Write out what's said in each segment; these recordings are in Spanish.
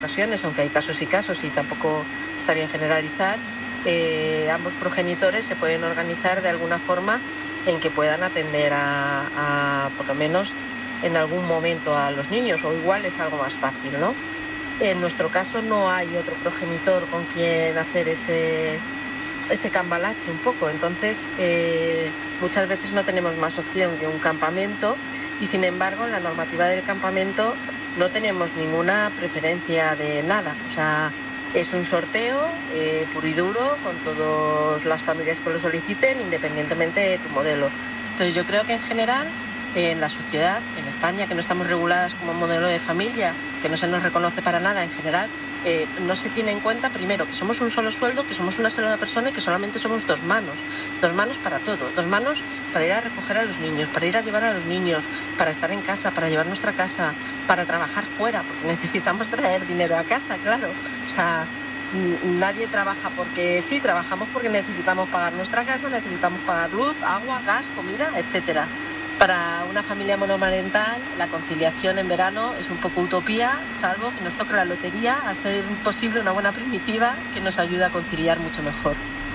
ocasiones, aunque hay casos y casos y tampoco está bien generalizar, ambos progenitores se pueden organizar de alguna forma en que puedan atender por lo menos en algún momento a los niños, o igual es algo más fácil, ¿no? En nuestro caso no hay otro progenitor con quien hacer ese cambalache un poco, entonces muchas veces no tenemos más opción que un campamento, y sin embargo en la normativa del campamento no tenemos ninguna preferencia de nada, o sea, es un sorteo puro y duro con todas las familias que lo soliciten, independientemente de tu modelo. Entonces yo creo que en general en la sociedad, en España, que no estamos reguladas como modelo de familia, que no se nos reconoce para nada en general, no se tiene en cuenta, primero, que somos un solo sueldo, que somos una sola persona y que solamente somos dos manos para todo, dos manos para ir a recoger a los niños, para ir a llevar a los niños, para estar en casa, para llevar nuestra casa, para trabajar fuera, porque necesitamos traer dinero a casa, claro. O sea, nadie trabaja porque sí, trabajamos porque necesitamos pagar nuestra casa, necesitamos pagar luz, agua, gas, comida, etcétera. Para una familia monomarental, la conciliación en verano es un poco utopía, salvo que nos toque la lotería, a ser posible una buena primitiva que nos ayude a conciliar mucho mejor.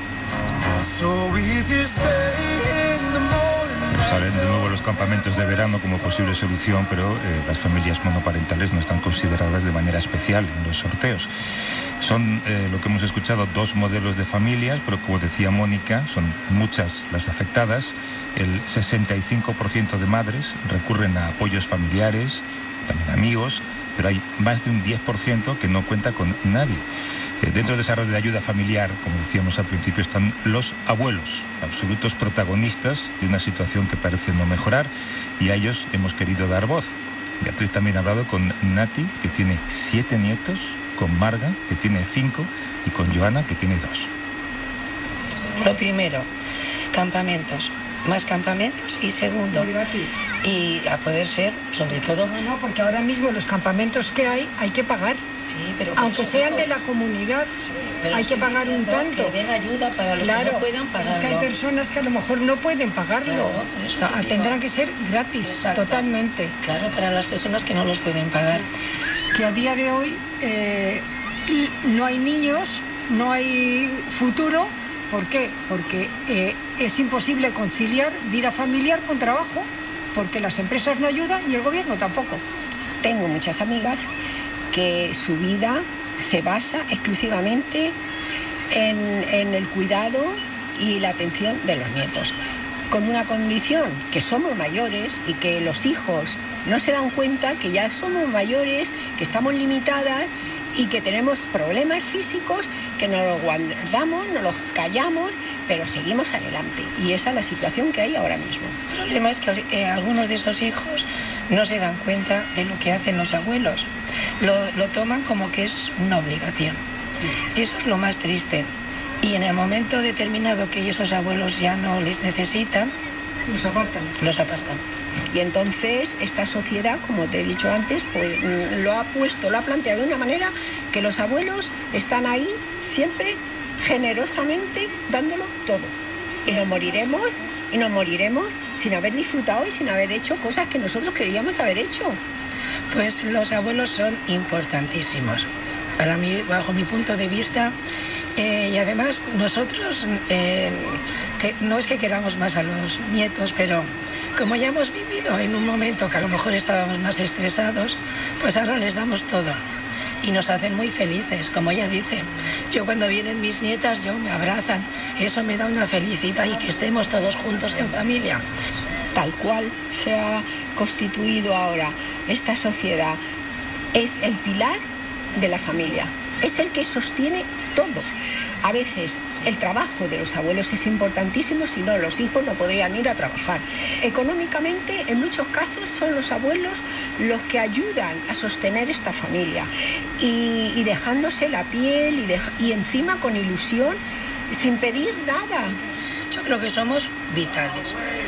Salen de nuevo los campamentos de verano como posible solución, pero las familias monoparentales no están consideradas de manera especial en los sorteos. Son, lo que hemos escuchado, dos modelos de familias, pero como decía Mónica, son muchas las afectadas. El 65% de madres recurren a apoyos familiares, también amigos, pero hay más de un 10% que no cuenta con nadie. Dentro de esa red de ayuda familiar, como decíamos al principio, están los abuelos, absolutos protagonistas de una situación que parece no mejorar, y a ellos hemos querido dar voz. Beatriz también ha hablado con Nati, que tiene 7 nietos, con Marga, que tiene 5, y con Joana, que tiene 2. Lo primero, campamentos. Más campamentos, y segundo, muy gratis. Y a poder ser, sobre todo... No, porque ahora mismo los campamentos que hay que pagar. Sí, pero... Aunque sean de la comunidad, sí, hay que pagar un tanto. Que den ayuda para los que no puedan pagarlo. Es que hay personas que a lo mejor no pueden pagarlo. Claro, tendrán que ser gratis, exacto, totalmente. Claro, para las personas que no los pueden pagar. Que a día de hoy no hay niños, no hay futuro. ¿Por qué? Porque es imposible conciliar vida familiar con trabajo, porque las empresas no ayudan y el gobierno tampoco. Tengo muchas amigas que su vida se basa exclusivamente en el cuidado y la atención de los nietos, con una condición, que somos mayores y que los hijos no se dan cuenta que ya somos mayores, que estamos limitadas y que tenemos problemas físicos, que nos los guardamos, nos los callamos, pero seguimos adelante. Y esa es la situación que hay ahora mismo. El problema es que algunos de esos hijos no se dan cuenta de lo que hacen los abuelos. Lo toman como que es una obligación. Y eso es lo más triste. Y en el momento determinado que esos abuelos ya no les necesitan, los apartan. Y entonces esta sociedad, como te he dicho antes, pues lo ha planteado de una manera que los abuelos están ahí siempre generosamente dándolo todo. Y nos moriremos sin haber disfrutado y sin haber hecho cosas que nosotros queríamos haber hecho. Pues los abuelos son importantísimos. Para mí, bajo mi punto de vista, y además nosotros, que no es que queramos más a los nietos, pero como ya hemos vivido en un momento que a lo mejor estábamos más estresados, pues ahora les damos todo y nos hacen muy felices, como ella dice. Yo cuando vienen mis nietas, me abrazan, eso me da una felicidad, y que estemos todos juntos en familia. Tal cual se ha constituido ahora esta sociedad, es el pilar de la familia, es el que sostiene todo. A veces el trabajo de los abuelos es importantísimo, si no los hijos no podrían ir a trabajar. Económicamente, en muchos casos, son los abuelos los que ayudan a sostener esta familia y dejándose la piel y encima con ilusión, sin pedir nada. Yo creo que somos vitales.